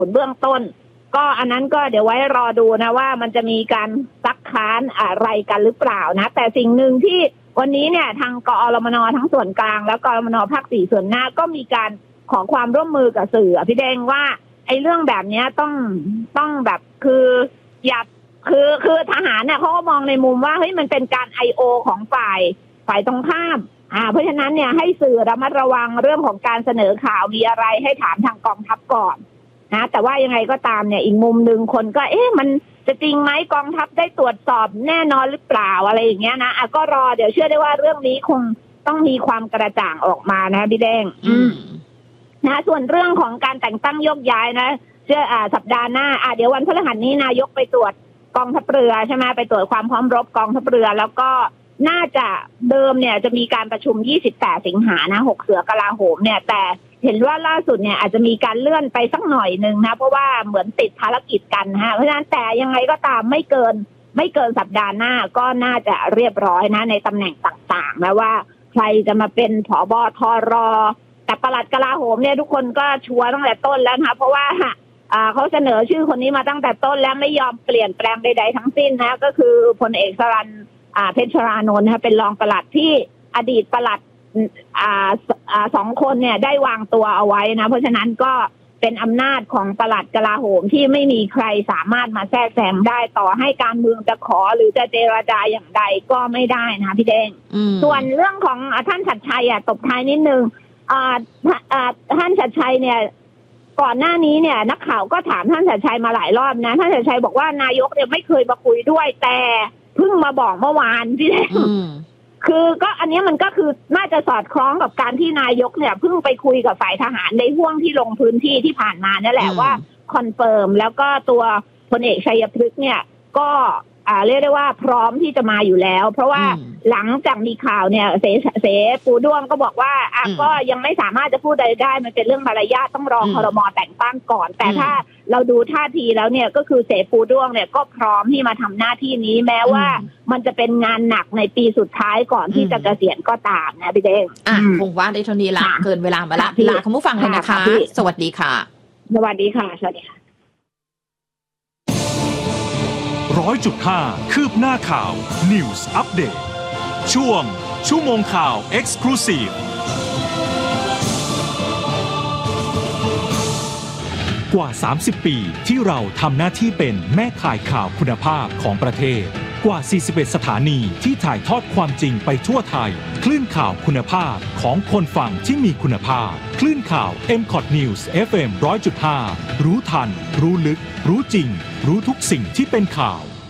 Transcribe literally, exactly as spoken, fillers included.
ผลเบื้องต้นก็อันนั้นก็เดี๋ยวไว้รอดูนะว่ามันจะมีการซักค้านอะไรกันหรือเปล่านะแต่สิ่งหนึ่งที่วันนี้เนี่ยทางกอรมนทั้งส่วนกลางแล้วกอรมนภาคสี่ส่วนหน้าก็มีการขอความร่วมมือกับสื่อพี่แดงว่าไอ้เรื่องแบบนี้ต้องต้องแบบคืออย่าคือคือทหารเนี่ยเขาก็มองในมุมว่าเฮ้ยมันเป็นการ ไอ โอ ของฝ่ายฝ่ายตรงข้ามอ่าเพราะฉะนั้นเนี่ยให้สื่อระมัดระวังเรื่องของการเสนอข่าวมีอะไรให้ถามทางกองทัพก่อนนะแต่ว่ายังไงก็ตามเนี่ยอีกมุมหนึ่งคนก็เอ๊ะมันจะจริงไหมกองทัพได้ตรวจสอบแน่นอนหรือเปล่าอะไรอย่างเงี้ยนะอ่ะก็รอเดี๋ยวเชื่อได้ว่าเรื่องนี้คงต้องมีความกระจ่างออกมานะพี่แดงอืมนะส่วนเรื่องของการแต่งตั้งโยกย้ายนะเชื่ออ่าสัปดาห์หน้าอ่าเดี๋ยววันพฤหัสนี้นายกไปตรวจกองทัพเรือใช่ไหมไปตรวจความพร้อมรบกองทัพเรือแล้วก็น่าจะเดิมเนี่ยจะมีการประชุมยี่สิบแปดสิงหานะหกเสือกลาโหมเนี่ยแต่เห็นว่าล่าสุดเนี่ยอาจจะมีการเลื่อนไปสักหน่อยนึงนะเพราะว่าเหมือนติดภารกิจกันฮะเพราะฉะนั้นแต่ยังไงก็ตามไม่เกินไม่เกินสัปดาห์หน้าก็น่าจะเรียบร้อยนะในตำแหน่งต่างๆนะว่าใครจะมาเป็นผบทรแต่ปลัดกลาโหมเนี่ยทุกคนก็ชัวร์ตั้งแต่ต้นแล้วนะเพราะว่าเขาเสนอชื่อคนนี้มาตั้งแต่ต้นแล้วไม่ยอมเปลี่ยนแปลงใดๆทั้งสิ้นนะก็คือพลเอกสรัญเพชรรานนท์นะเป็นรองปลัดที่อดีตปลัดอ่าอ่าสองคนเนี่ยได้วางตัวเอาไว้นะเพราะฉะนั้นก็เป็นอำนาจของปลัดกลาโหมที่ไม่มีใครสามารถมาแทรกแซงได้ต่อให้การเมืองจะขอหรือจะเจรจาอย่างใดก็ไม่ได้นะพี่แดงส่วนเรื่องของท่านชัดชัยอ่ะตบท้ายนิดนึงอ่าอ่าท่านชัดชัยเนี่ยก่อนหน้านี้เนี่ยนักข่าวก็ถามท่านชัดชัยมาหลายรอบนะท่านชัดชัยบอกว่านายกเนี่ยไม่เคยมาคุยด้วยแต่เพิ่งมาบอกเมื่อวานพี่แดงคือก็อันนี้มันก็คือน่าจะสอดคล้องกับการที่นายกเนี่ยเพิ่งไปคุยกับฝ่ายทหารในห่วงที่ลงพื้นที่ที่ผ่านมานั่นแหละว่าคอนเฟิร์มแล้วก็ตัวพลเอกชัยพฤกษ์เนี่ยก็อ่าเรียกได้ว่าพร้อมที่จะมาอยู่แล้วเพราะว่าหลังจากมีข่าวเนี่ยเสเสปูด้วงก็บอกว่าอ่ะก็ยังไม่สามารถจะพูดใดได้มันเป็นเรื่องมารยาทต้องรอครม.แต่งตั้งก่อนแต่ถ้าเราดูท่าทีแล้วเนี่ยก็คือเสปูด้วงเนี่ยก็พร้อมที่มาทำหน้าที่นี้แม้ว่ามันจะเป็นงานหนักในปีสุดท้ายก่อนที่จะเกษียณก็ตามนะพี่เด้งอ่ะคงว่าได้เท่านี้ละเกินเวลามาละลาคุณผู้ฟังเลยนะคะสวัสดีค่ะสวัสดีค่ะสวัสดีค่ะร้อยจุดห้าคืบหน้าข่าว News Update ช่วงชั่วโมงข่าว Exclusive กว่าสามสิบปีที่เราทำหน้าที่เป็นแม่ข่ายข่าวคุณภาพของประเทศกว่าสี่สิบเอ็ดสถานีที่ถ่ายทอดความจริงไปทั่วไทยคลื่นข่าวคุณภาพของคนฟังที่มีคุณภาพคลื่นข่าว เอ็ม คอท News เอฟ เอ็ม หนึ่งร้อยจุดห้า รู้ทันรู้ลึกรู้จริงรู้ทุกสิ่งที่เป็นข่าว